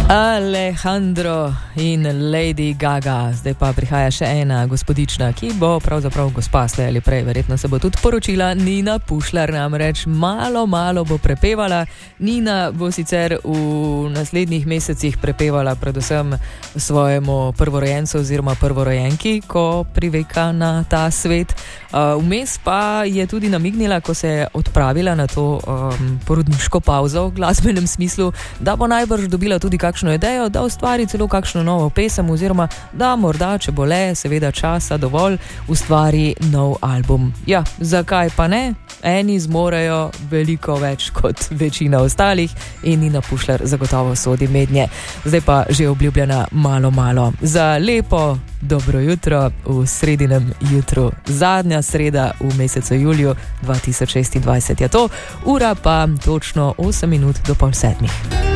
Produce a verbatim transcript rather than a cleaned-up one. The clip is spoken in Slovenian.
Alejandro in Lady Gaga. Zdaj pa prihaja še ena gospodična, ki bo pravzaprav gospa slej ali prej. Verjetno se bo tudi poročila. Nina Pušlar namreč malo, malo bo prepevala. Nina bo sicer v naslednjih mesecih prepevala predvsem svojemu prvorojencu oziroma prvorojenki, ko priveka na ta svet. Vmes pa je tudi namignila, ko se je odpravila na to um, porodniško pauzo v glasbenem smislu, da bo najbrž dobila tudi kakšno idejo, da ustvari celo kakšno novo pesem oziroma da morda, če bo le seveda časa dovolj, ustvari nov album. Ja, zakaj pa ne? Eni zmorejo veliko več kot večina ostalih in Nina Pušlar zagotovo sodi mednje. Zdaj pa že obljubljena malo, malo. Za lepo dobro jutro v sredinem jutru. Zadnja sreda v mesecu juliju dva tisoč šestindvajset je to. Ura pa točno osem minut do pol sedmih.